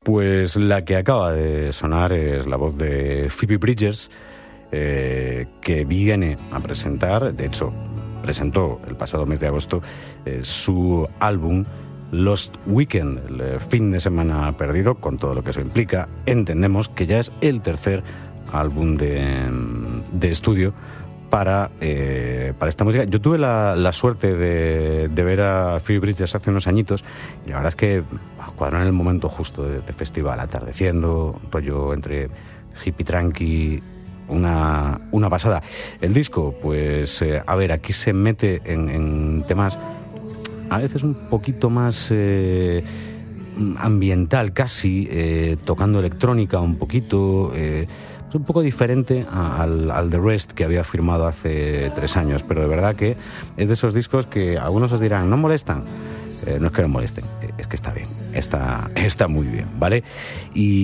Pues la que acaba de sonar es la voz de Phoebe Bridgers, que viene a presentar, de hecho, presentó el pasado mes de agosto su álbum Lost Weekend, el fin de semana perdido, con todo lo que eso implica. Entendemos que ya es el tercer álbum de estudio para esta música. Yo tuve la suerte de ver a Phoebe Bridgers hace unos añitos y la verdad es que cuadró en el momento justo de festival, atardeciendo, rollo entre hippie tranqui, una pasada. El disco, pues a ver, aquí se mete en temas a veces un poquito más ambiental casi, tocando electrónica un poquito, un poco diferente al The Rest que había firmado hace 3 años, pero de verdad que es de esos discos que algunos os dirán, ¿no molestan? No es que no molesten, es que está bien, está muy bien, ¿vale? Y